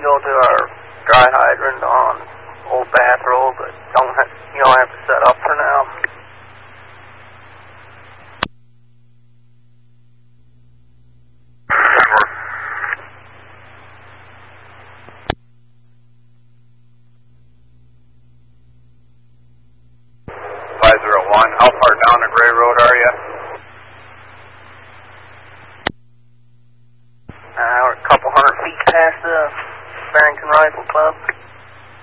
go to our dry hydrant on Old Bath Road, but you don't have to set up for now. 501, how far down the Gray Road are you? We're a couple hundred feet past the Barrington Rifle Club.